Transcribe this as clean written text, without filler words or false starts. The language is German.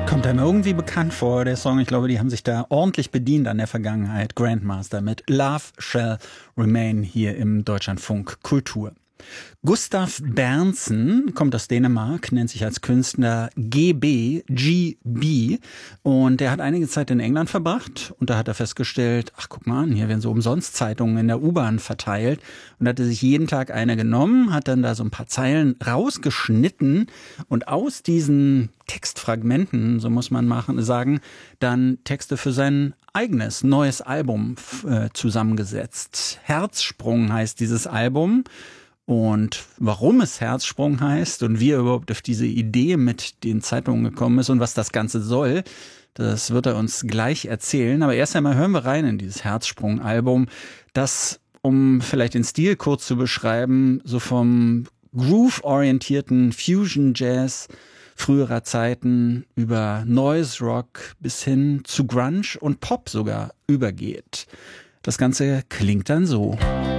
Kommt einem irgendwie bekannt vor, der Song. Ich glaube, die haben sich da ordentlich bedient an der Vergangenheit. Grandmaster mit Love Shall Remain hier im Deutschlandfunk Kultur. Gustav Berntsen kommt aus Dänemark, nennt sich als Künstler GB und der hat einige Zeit in England verbracht und da hat er festgestellt, ach guck mal an, hier werden so umsonst Zeitungen in der U-Bahn verteilt und hatte sich jeden Tag eine genommen, hat dann da so ein paar Zeilen rausgeschnitten und aus diesen Textfragmenten, so muss man sagen, dann Texte für sein eigenes neues Album zusammengesetzt. Herzsprung heißt dieses Album. Und warum es Herzsprung heißt und wie er überhaupt auf diese Idee mit den Zeitungen gekommen ist und was das Ganze soll, das wird er uns gleich erzählen. Aber erst einmal hören wir rein in dieses Herzsprung-Album, das, um vielleicht den Stil kurz zu beschreiben, so vom groove-orientierten Fusion-Jazz früherer Zeiten über Noise Rock bis hin zu Grunge und Pop sogar übergeht. Das Ganze klingt dann so.